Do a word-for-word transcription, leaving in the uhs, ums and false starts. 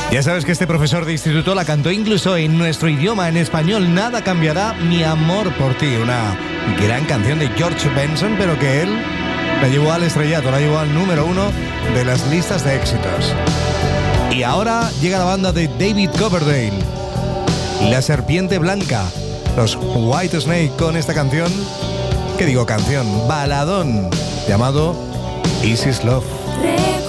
Ya sabes que este profesor de instituto la cantó incluso en nuestro idioma, en español. Nada cambiará, mi amor por ti. Una gran canción de George Benson, pero que él la llevó al estrellato, la llevó al número uno de las listas de éxitos. Y ahora llega la banda de David Coverdale, La Serpiente Blanca, los White Snake, con esta canción, ¿qué digo canción? Baladón, llamado Easy Love.